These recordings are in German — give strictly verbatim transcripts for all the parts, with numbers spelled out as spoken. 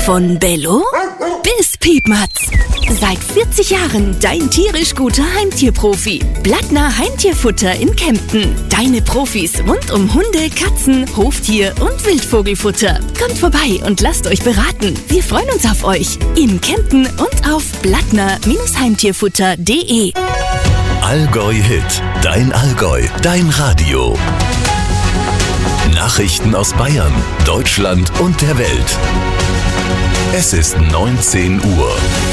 Von Bello bis Piepmatz. Seit vierzig Jahren dein tierisch guter Heimtierprofi. Blattner Heimtierfutter in Kempten. Deine Profis rund um Hunde, Katzen, Hoftier und Wildvogelfutter. Kommt vorbei und lasst euch beraten. Wir freuen uns auf euch. In Kempten und auf blattner Heimtierfutter punkt de. Allgäu Hit. Dein Allgäu. Dein Radio. Nachrichten aus Bayern, Deutschland und der Welt. Es ist neunzehn Uhr.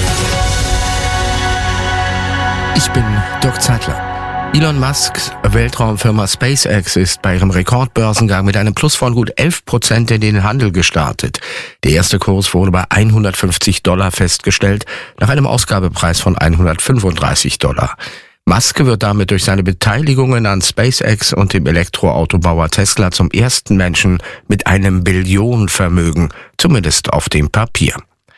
Ich bin Dirk Zeitler. Elon Musks Weltraumfirma SpaceX ist bei ihrem Rekordbörsengang mit einem Plus von gut elf Prozent in den Handel gestartet. Der erste Kurs wurde bei hundertfünfzig Dollar festgestellt, nach einem Ausgabepreis von hundertfünfunddreißig Dollar. Musk wird damit durch seine Beteiligungen an SpaceX und dem Elektroautobauer Tesla zum ersten Menschen mit einem Billionenvermögen, zumindest auf dem Papier.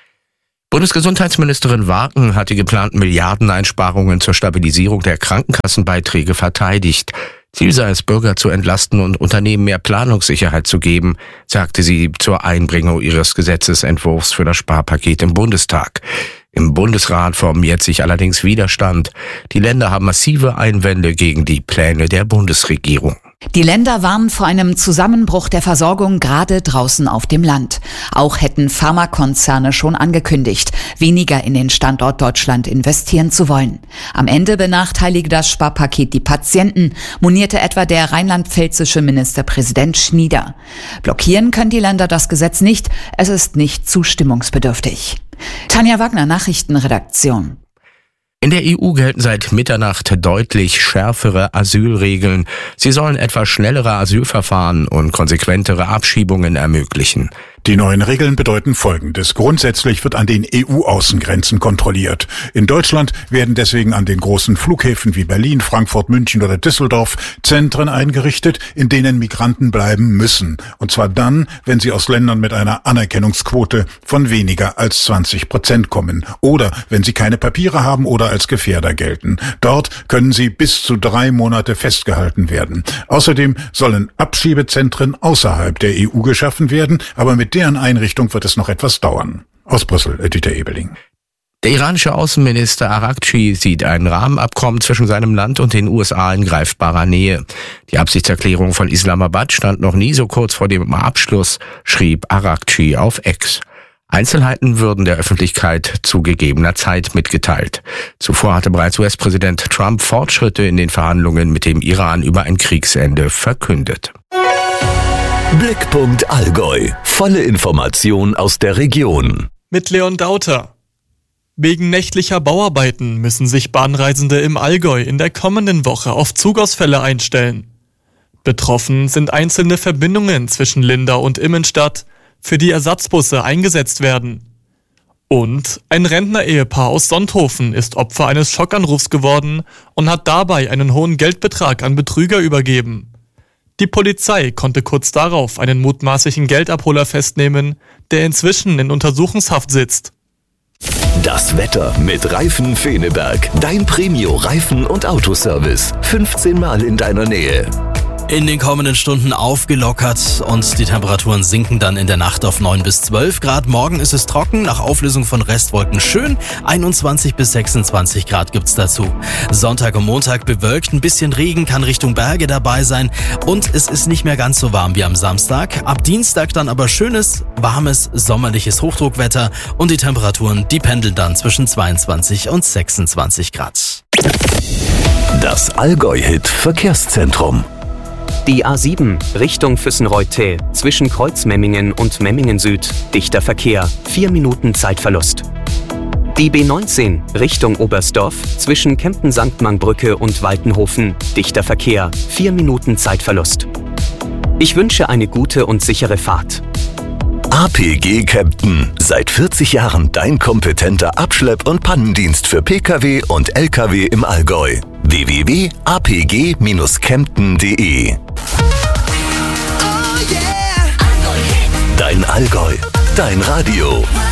Bundesgesundheitsministerin Warken hat die geplanten Milliardeneinsparungen zur Stabilisierung der Krankenkassenbeiträge verteidigt. Ziel sei es, Bürger zu entlasten und Unternehmen mehr Planungssicherheit zu geben, sagte sie zur Einbringung ihres Gesetzesentwurfs für das Sparpaket im Bundestag. Im Bundesrat formiert sich allerdings Widerstand. Die Länder haben massive Einwände gegen die Pläne der Bundesregierung. Die Länder warnen vor einem Zusammenbruch der Versorgung gerade draußen auf dem Land. Auch hätten Pharmakonzerne schon angekündigt, weniger in den Standort Deutschland investieren zu wollen. Am Ende benachteilige das Sparpaket die Patienten, monierte etwa der rheinland-pfälzische Ministerpräsident Schnieder. Blockieren können die Länder das Gesetz nicht, es ist nicht zustimmungsbedürftig. Tanja Wagner, Nachrichtenredaktion. In der E U gelten seit Mitternacht deutlich schärfere Asylregeln. Sie sollen etwa schnellere Asylverfahren und konsequentere Abschiebungen ermöglichen. Die neuen Regeln bedeuten Folgendes. Grundsätzlich wird an den E U-Außengrenzen kontrolliert. In Deutschland werden deswegen an den großen Flughäfen wie Berlin, Frankfurt, München oder Düsseldorf Zentren eingerichtet, in denen Migranten bleiben müssen. Und zwar dann, wenn sie aus Ländern mit einer Anerkennungsquote von weniger als zwanzig Prozent kommen oder wenn sie keine Papiere haben oder als Gefährder gelten. Dort können sie bis zu drei Monate festgehalten werden. Außerdem sollen Abschiebezentren außerhalb der E U geschaffen werden, aber mit deren Einrichtung wird es noch etwas dauern. Aus Brüssel, Dieter Ebeling. Der iranische Außenminister Arakci sieht ein Rahmenabkommen zwischen seinem Land und den U S A in greifbarer Nähe. Die Absichtserklärung von Islamabad stand noch nie so kurz vor dem Abschluss, schrieb Arakci auf X. Einzelheiten würden der Öffentlichkeit zu gegebener Zeit mitgeteilt. Zuvor hatte bereits U S-Präsident Trump Fortschritte in den Verhandlungen mit dem Iran über ein Kriegsende verkündet. Blickpunkt Allgäu. Volle Information aus der Region. Mit Leon Dauter. Wegen nächtlicher Bauarbeiten müssen sich Bahnreisende im Allgäu in der kommenden Woche auf Zugausfälle einstellen. Betroffen sind einzelne Verbindungen zwischen Lindau und Immenstadt, für die Ersatzbusse eingesetzt werden. Und ein Rentner-Ehepaar aus Sonthofen ist Opfer eines Schockanrufs geworden und hat dabei einen hohen Geldbetrag an Betrüger übergeben. Die Polizei konnte kurz darauf einen mutmaßlichen Geldabholer festnehmen, der inzwischen in Untersuchungshaft sitzt. Das Wetter mit Reifen Feneberg. Dein Premio-Reifen- und Autoservice. fünfzehn Mal in deiner Nähe. In den kommenden Stunden aufgelockert und die Temperaturen sinken dann in der Nacht auf neun bis zwölf Grad. Morgen ist es trocken, nach Auflösung von Restwolken schön. einundzwanzig bis sechsundzwanzig Grad gibt's dazu. Sonntag und Montag bewölkt, ein bisschen Regen kann Richtung Berge dabei sein und es ist nicht mehr ganz so warm wie am Samstag. Ab Dienstag dann aber schönes, warmes, sommerliches Hochdruckwetter und die Temperaturen, die pendeln dann zwischen zweiundzwanzig und sechsundzwanzig Grad. Das Allgäu-Hit Verkehrszentrum. Die A sieben Richtung Füssenreuth-Till zwischen Kreuzmemmingen und Memmingen Süd. Dichter Verkehr, vier Minuten Zeitverlust. Die B neunzehn Richtung Oberstdorf zwischen Kempten-Sankt Margbrücke und Waltenhofen. Dichter Verkehr, vier Minuten Zeitverlust. Ich wünsche eine gute und sichere Fahrt. A P G Kempten. Seit vierzig Jahren dein kompetenter Abschlepp- und Pannendienst für Pkw und Lkw im Allgäu. w w w punkt a p g kempten punkt de. Dein Allgäu, dein Radio.